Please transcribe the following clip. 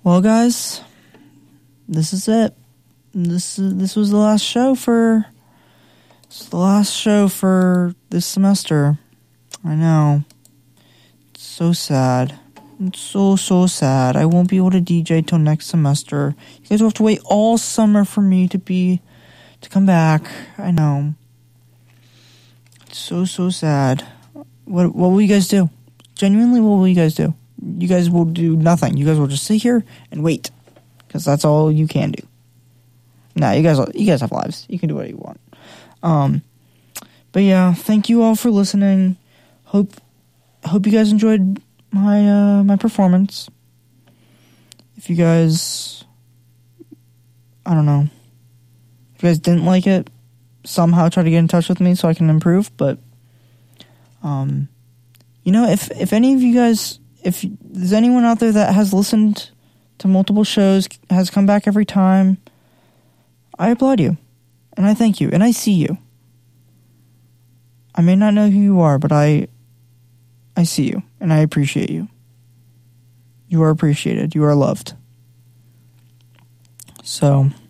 Well, guys, this is it. This was the last show for this semester. I know. It's so sad. It's so sad. I won't be able to DJ till next semester. You guys will have to wait all summer for me to come back. I know. It's so sad. What will you guys do? Genuinely, what will you guys do? You guys will do nothing. You guys will just sit here and wait, because that's all you can do. Nah, you guys have lives. You can do what you want. But yeah, thank you all for listening. Hope you guys enjoyed my performance. If you guys, I don't know, if you guys didn't like it, somehow try to get in touch with me so I can improve. But if any of you guys, if there's anyone out there that has listened to multiple shows, has come back every time, I applaud you, and I thank you, and I see you. I may not know who you are, but I see you, and I appreciate you. You are appreciated. You are loved. So